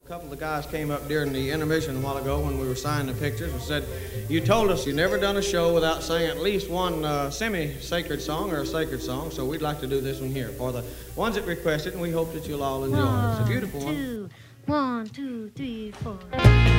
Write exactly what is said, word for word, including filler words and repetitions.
A couple of the guys came up during the intermission a while ago when we were signing the pictures and said, you told us you never done a show without saying at least one uh, semi-sacred song or a sacred song, so we'd like to do this one here for the ones that requested, and we hope that you'll all enjoy it. It's a beautiful one. One, two, one, two, three, four.